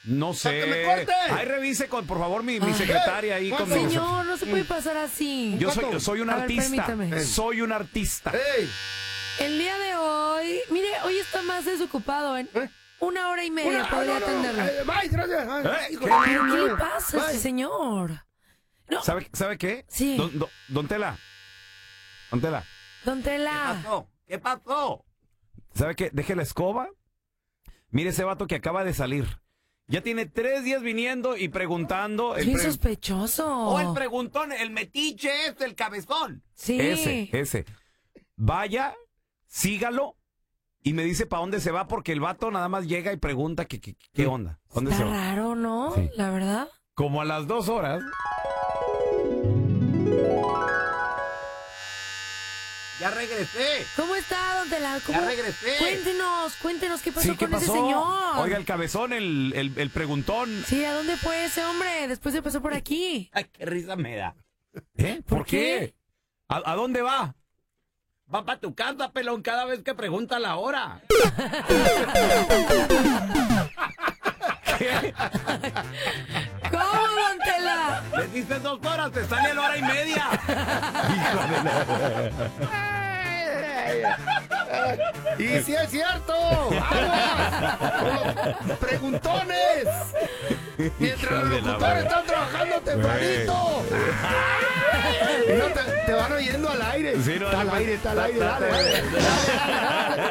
No sé. ¡Que me corte! Ahí revise, por favor, mi secretaria ahí. Con Señor, no se puede pasar así. Yo soy un A ver, artista. permítame. Soy un artista. ¡Ey! El día de hoy, mire, hoy está más desocupado. En 1 hora y media podría atenderlo. Bye, gracias. Ay, híjole, ¿Pero qué le pasa a Bye. este señor? No. ¿Sabe qué? Sí. Don Tela. Don Tela. Don Tela. ¿Qué pasó? ¿Sabe qué? Deje la escoba. Mire ese vato que acaba de salir. Ya tiene 3 días viniendo y preguntando. Bien sospechoso. El preguntón, el metiche el cabezón. Sí. Ese. Vaya, sígalo y me dice para dónde se va porque el vato nada más llega y pregunta qué onda. ¿Dónde Está se va? raro, ¿no? Sí. La verdad. Como a las 2 horas. Ya regresé. ¿Cómo está, don Tela? Ya regresé. Cuéntenos qué pasó Sí, ¿qué con ese pasó? señor. Oiga, el cabezón, el preguntón. Sí, ¿a dónde fue ese hombre? Después de pasó por aquí. Ay, qué risa me da. ¿Eh? ¿Por ¿Por qué? ¿A dónde va? Va para tu casa, pelón, cada vez que pregunta la hora. ¿Qué? ¿Cómo, don Tela? Le dices 2 horas, te sale a la 1:30. Y sí es cierto. ¡Aguas! Con los preguntones. Mientras los locutores están trabajando tempranito. Y no te van oyendo al aire. Sí, no, está al aire, está al aire. Dale.